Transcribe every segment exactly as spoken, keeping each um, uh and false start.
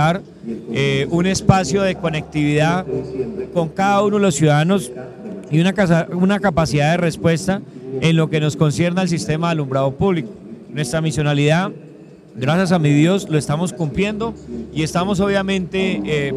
lograr eh, un espacio de conectividad con cada uno de los ciudadanos y una, casa, una capacidad de respuesta en lo que nos concierne al sistema de alumbrado público. Nuestra misionalidad, gracias a mi Dios, lo estamos cumpliendo y estamos obviamente eh,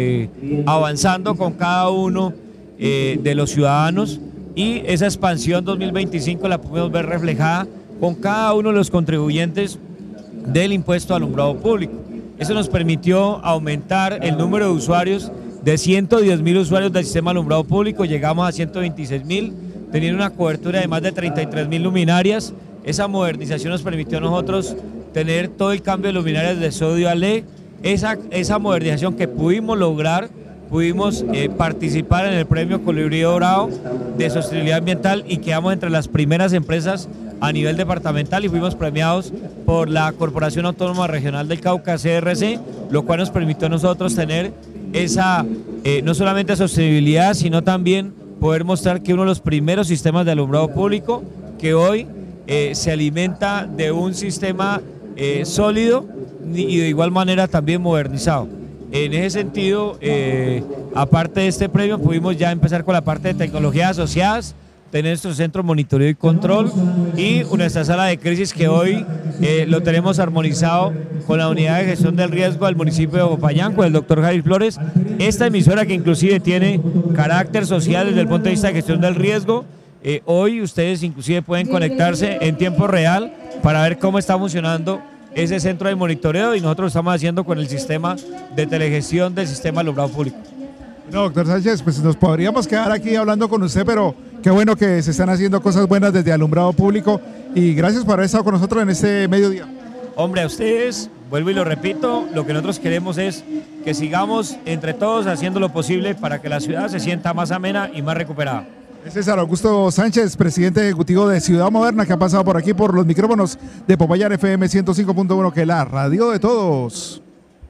eh, avanzando con cada uno eh, de los ciudadanos, y esa expansión dos mil veinticinco la podemos ver reflejada con cada uno de los contribuyentes del impuesto al alumbrado público. Eso nos permitió aumentar el número de usuarios de ciento diez mil usuarios del sistema de alumbrado público, llegamos a ciento veintiséis mil, teniendo una cobertura de más de treinta y tres mil luminarias. Esa modernización nos permitió a nosotros tener todo el cambio de luminarias de sodio a L E D. Esa, esa modernización que pudimos lograr, pudimos eh, participar en el premio Colibrí Dorado de sostenibilidad ambiental y quedamos entre las primeras empresas a nivel departamental y fuimos premiados por la Corporación Autónoma Regional del Cauca, C R C, lo cual nos permitió a nosotros tener esa, eh, no solamente sostenibilidad, sino también poder mostrar que uno de los primeros sistemas de alumbrado público que hoy eh, se alimenta de un sistema eh, sólido y de igual manera también modernizado. En ese sentido, eh, aparte de este premio, pudimos ya empezar con la parte de tecnologías asociadas, tener nuestro centro de monitoreo y control y nuestra sala de crisis que hoy eh, lo tenemos armonizado con la unidad de gestión del riesgo del municipio de Popayán, con el doctor Javier Flores. Esta emisora que inclusive tiene carácter social desde el punto de vista de gestión del riesgo, eh, hoy ustedes inclusive pueden conectarse en tiempo real para ver cómo está funcionando ese centro de monitoreo, y nosotros lo estamos haciendo con el sistema de telegestión del sistema alumbrado público. No, doctor Sánchez, pues nos podríamos quedar aquí hablando con usted, pero qué bueno que se están haciendo cosas buenas desde alumbrado público, y gracias por haber estado con nosotros en este mediodía. Hombre, a ustedes, vuelvo y lo repito, lo que nosotros queremos es que sigamos entre todos haciendo lo posible para que la ciudad se sienta más amena y más recuperada. Es César Augusto Sánchez, presidente ejecutivo de Ciudad Moderna, que ha pasado por aquí por los micrófonos de Popayán F M ciento cinco punto uno, que es la radio de todos.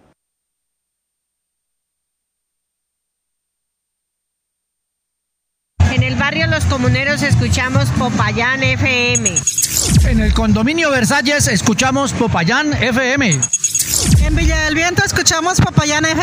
En el barrio Los Comuneros escuchamos Popayán F M. En el condominio Versalles escuchamos Popayán F M. En Villa del Viento escuchamos Popayán F M.